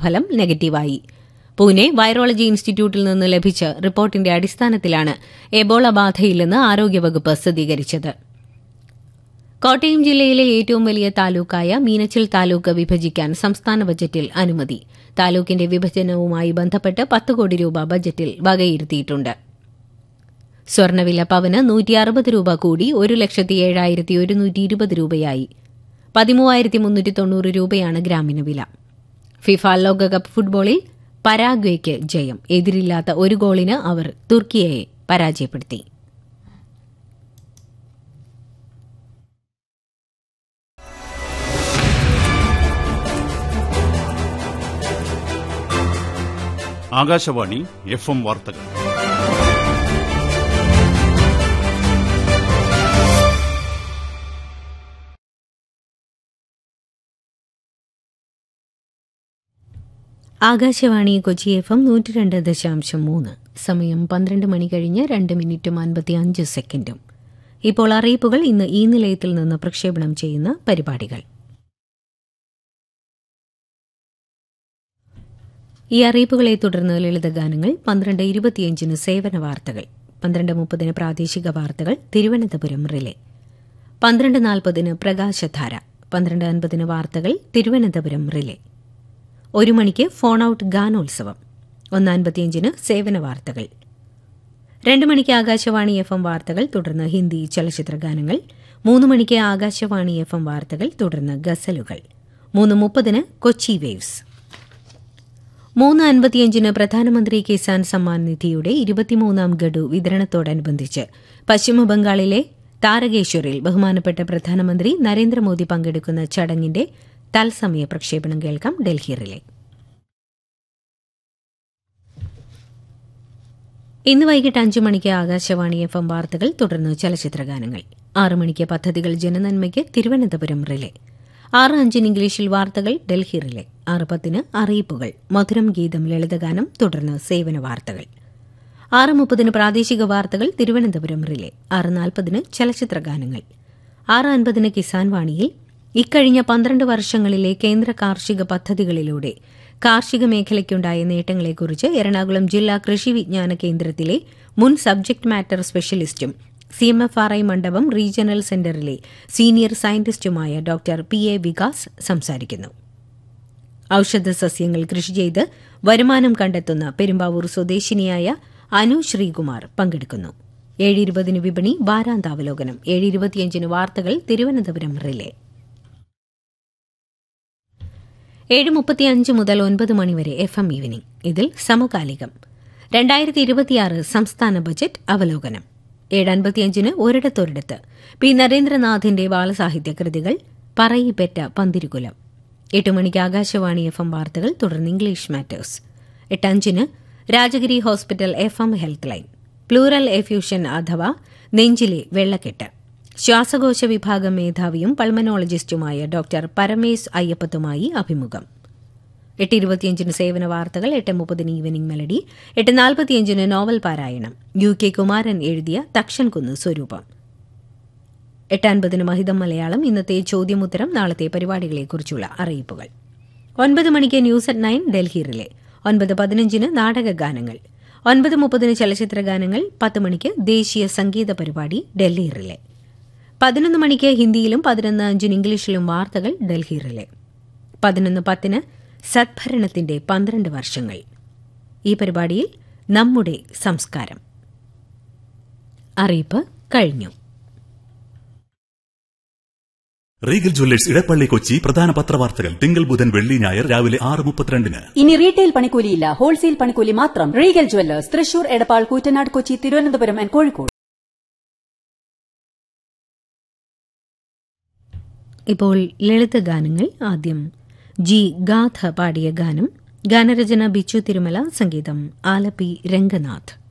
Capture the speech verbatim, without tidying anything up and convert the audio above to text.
ഫലം നെഗറ്റീവായി. പൂനെ വൈറോളജി ഇൻസ്റ്റിറ്റ്യൂട്ടിൽ നിന്ന് ലഭിച്ച റിപ്പോർട്ടിന്റെ അടിസ്ഥാനത്തിലാണ് എബോള ബാധയില്ലെന്ന് ആരോഗ്യവകുപ്പ് സ്ഥിരീകരിച്ചത്. കോട്ടയം ജില്ലയിലെ ഏറ്റവും വലിയ താലൂക്കായ മീനച്ചിൽ താലൂക്ക് വിഭജിക്കാൻ സംസ്ഥാന ബജറ്റിൽ അനുമതി. താലൂക്കിന്റെ വിഭജനവുമായി ബന്ധപ്പെട്ട് പത്ത് കോടി രൂപ ബജറ്റിൽ വകയിരുത്തിയിട്ടുണ്ട്. സ്വർണ്ണവില പവന് നൂറ്റി അറുപത് രൂപ കൂടി ഒരു ലക്ഷത്തി ഏഴായിരത്തി ഒരുന്നൂറ്റി ഇരുപത് രൂപയായി. പതിമൂവായിരത്തി മുന്നൂറ്റി തൊണ്ണൂറ് രൂപയാണ് ഗ്രാമിന് വില. ഫിഫ ലോകകപ്പ് ഫുട്ബോളിൽ പരാഗ്വേയ്ക്ക് ജയം. എതിരില്ലാത്ത ഒരു ഗോളിന് അവർ തുർക്കിയെ പരാജയപ്പെടുത്തി. ആകാശവാണി എഫ് എം വാർത്തകൾ. ആകാശവാണി കൊച്ചി എഫ് എം നൂറ്റി രണ്ട് ദശാംശം മൂന്ന്. സമയം പന്ത്രണ്ട് മണി കഴിഞ്ഞ് രണ്ട് മിനിറ്റും അൻപത്തി അഞ്ച് സെക്കൻഡും. ഇപ്പോൾ അറിയിപ്പുകൾ. ഇന്ന് ഈ നിലയത്തിൽ നിന്ന് പ്രക്ഷേപണം ചെയ്യുന്ന പരിപാടികൾ. ഈ അറിയിപ്പുകളെ തുടർന്ന് ലളിതഗാനങ്ങൾ. പന്ത്രണ്ട് ഇരുപത്തിയഞ്ചിന് സേവന വാർത്തകൾ. പന്ത്രണ്ട് മുപ്പതിന് പ്രാദേശിക വാർത്തകൾ തിരുവനന്തപുരം റിലേ. പന്ത്രണ്ട് നാൽപ്പതിന് പ്രകാശധാര. പന്ത്രണ്ട് അൻപതിന് വാർത്തകൾ തിരുവനന്തപുരം റിലേ. ഒരു മണിക്ക് ഫോൺ ഔട്ട് ഗാനോത്സവം. ഒന്ന് അൻപത്തിയഞ്ചിന് സേവന വാർത്തകൾ. രണ്ട് മണിക്ക് ആകാശവാണി എഫ് എം വാർത്തകൾ, തുടർന്ന് ഹിന്ദി ചലച്ചിത്ര ഗാനങ്ങൾ. മൂന്ന് മണിക്ക് ആകാശവാണി എഫ് എം വാർത്തകൾ, തുടർന്ന് ഗസലുകൾ. മൂന്ന് മുപ്പതിന് കൊച്ചി വേവ്സ്. മൂന്ന് അൻപത്തിയഞ്ചിന് പ്രധാനമന്ത്രി കിസാൻ സമ്മാൻ നിധിയുടെ ഇരുപത്തിമൂന്നാം ഗഡു വിതരണത്തോടനുബന്ധിച്ച് പശ്ചിമബംഗാളിലെ താരകേശ്വറിൽ ബഹുമാനപ്പെട്ട പ്രധാനമന്ത്രി നരേന്ദ്രമോദി പങ്കെടുക്കുന്ന ചടങ്ങിന്റെ തത്സമയ പ്രക്ഷേപണം കേൾക്കാം. ഡൽഹി റിലേ. ഇന്ന് വൈകിട്ട് അഞ്ചു മണിക്ക് ആകാശവാണി എഫ് എം വാർത്തകൾ, തുടർന്ന് ചലച്ചിത്രഗാനങ്ങൾ. ആറ് മണിക്ക് പദ്ധതികൾ ജനനന്മയ്ക്ക് തിരുവനന്തപുരം റിലേ. ആറ് അഞ്ചിന് ഇംഗ്ലീഷിൽ വാർത്തകൾ ഡൽഹി റിലേ. ആറ് പത്തിന് അറിയിപ്പുകൾ, മധുരം ഗീതം ലളിതഗാനം, തുടർന്ന് സേവന വാർത്തകൾ. ആറ് മുപ്പതിന് പ്രാദേശിക വാർത്തകൾ തിരുവനന്തപുരം റിലേ. ആറ് നാൽപ്പതിന് ചലച്ചിത്രഗാനങ്ങൾ. ആറ് അൻപതിന് കിസാൻ വാണിയിൽ ഇക്കഴിഞ്ഞ പന്ത്രണ്ട് വർഷങ്ങളിലെ കേന്ദ്ര കാർഷിക പദ്ധതികളിലൂടെ കാർഷിക മേഖലയ്ക്കുണ്ടായ നേട്ടങ്ങളെക്കുറിച്ച് എറണാകുളം ജില്ലാ കൃഷി വിജ്ഞാന കേന്ദ്രത്തിലെ മുൻ subject matter സ്പെഷ്യലിസ്റ്റും C M F R I മണ്ഡപം റീജിയണൽ സെന്ററിലെ senior സയന്റിസ്റ്റുമായ doctor P A Vikas സംസാരിക്കുന്നു. ഔഷധ സസ്യങ്ങൾ കൃഷി ചെയ്ത് വരുമാനം കണ്ടെത്തുന്ന പെരുമ്പാവൂർ സ്വദേശിനിയായ അനു ശ്രീകുമാർ പങ്കെടുക്കുന്നു. ഏഴ് ഇരുപതിന് വിപണി വാരാന്താവലോകനം. ഏഴ് ഇരുപത്തിയഞ്ചിന് വാർത്തകൾ തിരുവനന്തപുരം റിലേ. ഏഴ് മുപ്പത്തിയഞ്ച് മുതൽ ഒൻപത് മണിവരെ എഫ് എം ഈവനിംഗ്. ഇതിൽ സമകാലികം. രണ്ടായിരത്തി ഇരുപത്തിയാറ് സംസ്ഥാന ബജറ്റ് അവലോകനം. ഏഴ് അൻപത്തിയഞ്ചിന് ഒരിടത്തൊരിടത്ത് പി നരേന്ദ്രനാഥിന്റെ ബാലസാഹിത്യ കൃതികൾ പറയിപ്പറ്റ പന്തിരുകുലം. എട്ട് മണിക്ക് ആകാശവാണി എഫ് എം വാർത്തകൾ, തുടർന്ന് ഇംഗ്ലീഷ് മാറ്റേഴ്സ്. എട്ട് അഞ്ചിന് Rajagiri hospital F M health line. Pleural effusion അഥവാ നെഞ്ചിലെ വെള്ളക്കെട്ട്. ശ്വാസകോശ വിഭാഗം മേധാവിയും പൾമനോളജിസ്റ്റുമായ ഡോക്ടർ പരമേശ് അയ്യപ്പത്തുമായി അഭിമുഖം. എട്ട് ഇരുപത്തിയഞ്ചിന് സേവന വാർത്തകൾ. എട്ട് മുപ്പതിന് ഈവനിംഗ് മെലഡി. എട്ട് നാൽപ്പത്തിയഞ്ചിന് നോവൽ പാരായണം. യു കെ കുമാരൻ എഴുതിയ തക്ഷൻകുന്ന് സ്വരൂപം. എട്ട് അൻപതിന് മഹിതം മലയാളം. ഇന്നത്തെ ചോദ്യമുത്തരം, നാളത്തെ പരിപാടികളെക്കുറിച്ചുള്ള അറിയിപ്പുകൾ. ഒൻപത് മണിക്ക് news at nine Delhi relay. ഒൻപത് പതിനഞ്ചിന് നാടകഗാനങ്ങൾ. ഒൻപത് മുപ്പതിന് ചലച്ചിത്ര ഗാനങ്ങൾ. പത്ത് മണിക്ക് ദേശീയ സംഗീത പരിപാടി ഡൽഹി റിലേ. പതിനൊന്ന് മണിക്ക് ഹിന്ദിയിലും പതിനൊന്ന് അഞ്ചിന് ഇംഗ്ലീഷിലും വാർത്തകൾ ഡൽഹി റിലേ. പതിനൊന്ന് പത്തിന് സദ്ഭരണത്തിന്റെ പന്ത്രണ്ട് വർഷങ്ങൾ. ഈ പരിപാടിയിൽ നമ്മുടെ സംസ്കാരം. അറിയിപ്പ് കഴിഞ്ഞു. റീഗൽ ജ്വല്ലേഴ്സ് ഇടപ്പള്ളി കൊച്ചി പ്രധാന പത്രവാർത്തകൾ തിങ്കൾ ബുധൻ വെള്ളി ഞായർ രാവിലെ ആറ് മുപ്പത്തിരണ്ടിന്. ഇനി റീറ്റെയിൽ പണിക്കൂലിയില്ല, ഹോൾസെയിൽ പണിക്കൂലി മാത്രം. Regal Jewellers Thrissur, Edappal, Koottanad, Kochi, Thiruvananthapuram and Kozhikode. ഇപ്പോൾ ലളിതഗാനങ്ങൾ. ആദ്യം ജി ഗാഥ പാടിയ ഗാനം. ഗാനരചന ബിച്ചു തിരുമല, സംഗീതം ആലപ്പി രംഗനാഥ്.